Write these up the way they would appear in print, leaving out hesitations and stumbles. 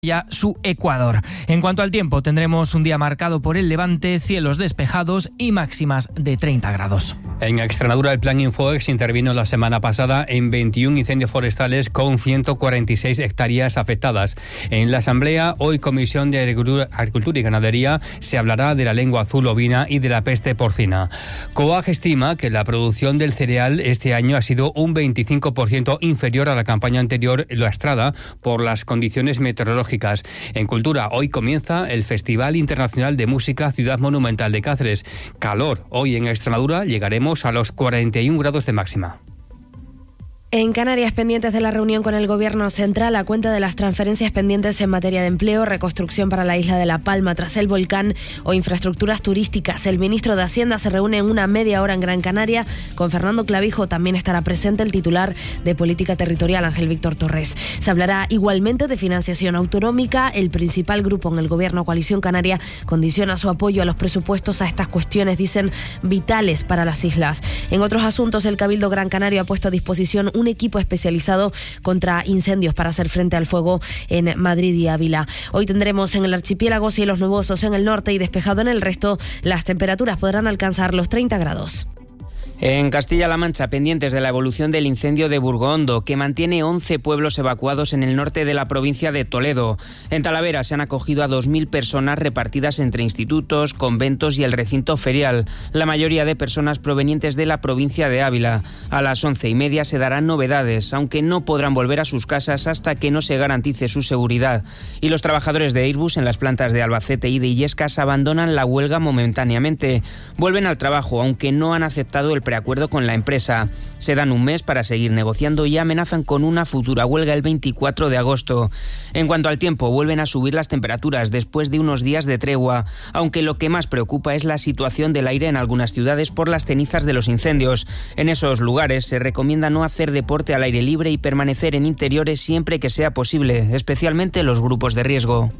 ya su ecuador. En cuanto al tiempo, tendremos un día marcado por el levante, cielos despejados y máximas de 30 grados. En Extremadura, el Plan Infoex intervino la semana pasada en 21 incendios forestales con 146 hectáreas afectadas. En la Asamblea, hoy Comisión de Agricultura y Ganadería, se hablará de la lengua azul ovina y de la peste porcina. COAG estima que la producción del cereal este año ha sido un 25% inferior a la campaña anterior lastrada por las condiciones meteorológicas. En Cultura, hoy comienza el Festival Internacional de Música Ciudad Monumental de Cáceres. Calor. Hoy en Extremadura llegaremos a los 41 grados de máxima. En Canarias, pendientes de la reunión con el Gobierno central, a cuenta de las transferencias pendientes en materia de empleo, reconstrucción para la isla de La Palma tras el volcán o infraestructuras turísticas. El ministro de Hacienda se reúne en una media hora en Gran Canaria. Con Fernando Clavijo también estará presente el titular de Política Territorial, Ángel Víctor Torres. Se hablará igualmente de financiación autonómica. El principal grupo en el Gobierno, Coalición Canaria, condiciona su apoyo a los presupuestos a estas cuestiones, dicen, vitales para las islas. En otros asuntos, el Cabildo Gran Canario ha puesto a disposición un equipo especializado contra incendios para hacer frente al fuego en Madrid y Ávila. Hoy tendremos en el archipiélago cielos nubosos en el norte y despejado en el resto. Las temperaturas podrán alcanzar los 30 grados. En Castilla-La Mancha, pendientes de la evolución del incendio de Burgondo, que mantiene 11 pueblos evacuados en el norte de la provincia de Toledo. En Talavera se han acogido a 2.000 personas repartidas entre institutos, conventos y el recinto ferial, la mayoría de personas provenientes de la provincia de Ávila. A las 11:30 se darán novedades, aunque no podrán volver a sus casas hasta que no se garantice su seguridad. Y los trabajadores de Airbus en las plantas de Albacete y de Illescas abandonan la huelga momentáneamente. Vuelven al trabajo, aunque no han aceptado el preacuerdo con la empresa. Se dan un mes para seguir negociando y amenazan con una futura huelga el 24 de agosto. En cuanto al tiempo, vuelven a subir las temperaturas después de unos días de tregua, aunque lo que más preocupa es la situación del aire en algunas ciudades por las cenizas de los incendios. En esos lugares se recomienda no hacer deporte al aire libre y permanecer en interiores siempre que sea posible, especialmente los grupos de riesgo.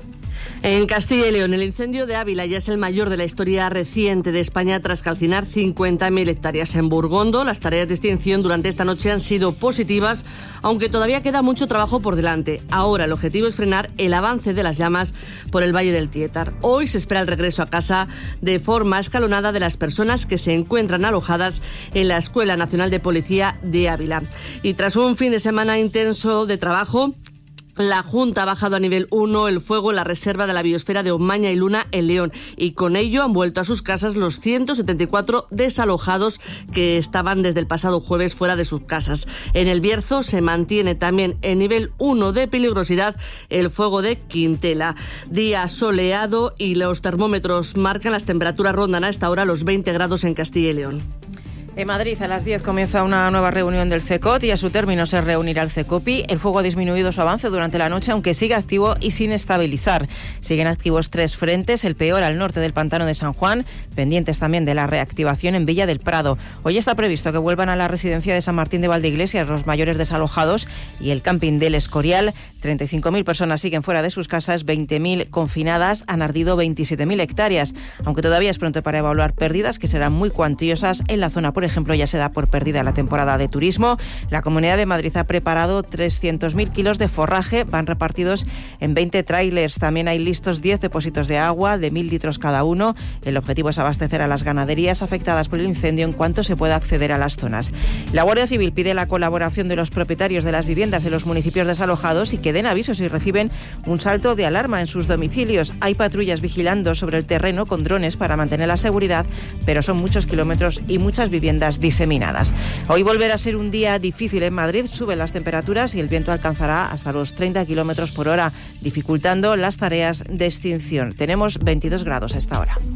En Castilla y León, el incendio de Ávila ya es el mayor de la historia reciente de España tras calcinar 50.000 hectáreas. En Burgondo, las tareas de extinción durante esta noche han sido positivas, aunque todavía queda mucho trabajo por delante. Ahora el objetivo es frenar el avance de las llamas por el Valle del Tietar. Hoy se espera el regreso a casa de forma escalonada de las personas que se encuentran alojadas en la Escuela Nacional de Policía de Ávila. Y tras un fin de semana intenso de trabajo, la Junta ha bajado a nivel 1 el fuego en la reserva de la biosfera de Omaña y Luna en León, y con ello han vuelto a sus casas los 174 desalojados que estaban desde el pasado jueves fuera de sus casas. En el Bierzo se mantiene también en nivel 1 de peligrosidad el fuego de Quintela. Día soleado y los termómetros marcan, las temperaturas rondan a esta hora los 20 grados en Castilla y León. En Madrid, a las 10 comienza una nueva reunión del CECOT y a su término se reunirá el CECOPI. El fuego ha disminuido su avance durante la noche, aunque sigue activo y sin estabilizar. Siguen activos 3 frentes, el peor al norte del pantano de San Juan, pendientes también de la reactivación en Villa del Prado. Hoy está previsto que vuelvan a la residencia de San Martín de Valdeiglesias los mayores desalojados y el camping del Escorial. 35.000 personas siguen fuera de sus casas, 20.000 confinadas, han ardido 27.000 hectáreas, aunque todavía es pronto para evaluar pérdidas que serán muy cuantiosas en la zona. Por ejemplo, ya se da por perdida la temporada de turismo. La Comunidad de Madrid ha preparado 300.000 kilos de forraje, van repartidos en 20 tráilers. También hay listos 10 depósitos de agua de 1.000 litros cada uno. El objetivo es abastecer a las ganaderías afectadas por el incendio en cuanto se pueda acceder a las zonas. La Guardia Civil pide la colaboración de los propietarios de las viviendas en los municipios desalojados y que den aviso si reciben un salto de alarma en sus domicilios. Hay patrullas vigilando sobre el terreno con drones para mantener la seguridad, pero son muchos kilómetros y muchas viviendas diseminadas. Hoy volverá a ser un día difícil en Madrid, suben las temperaturas y el viento alcanzará hasta los 30 kilómetros por hora, dificultando las tareas de extinción. Tenemos 22 grados a esta hora.